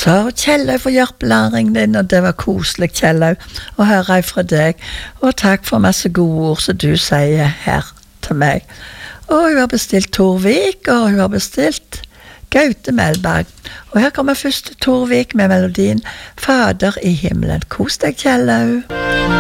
Så Kjellaug for hjelpelæringen din, og det var koselig, Kjellaug, å høre fra deg. Og takk for masse gode ord som du sier her til meg. Og hun har bestilt Torvik, og hun har bestilt Gaute Melberg. Og her kommer først Torvik med melodien Fader i himmelen. Kos deg, Kjellaug.